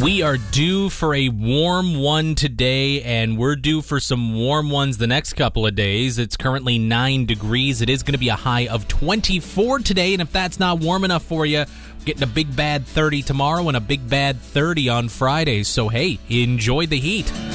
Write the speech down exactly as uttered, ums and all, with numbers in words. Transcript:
We are due for a warm one today, and we're due for some warm ones the next couple of days. It's currently nine degrees. It is going to be a high of twenty-four today, and if that's not warm enough for you, we're getting a big bad thirty tomorrow and a big bad thirty on Friday. So, hey, enjoy the heat.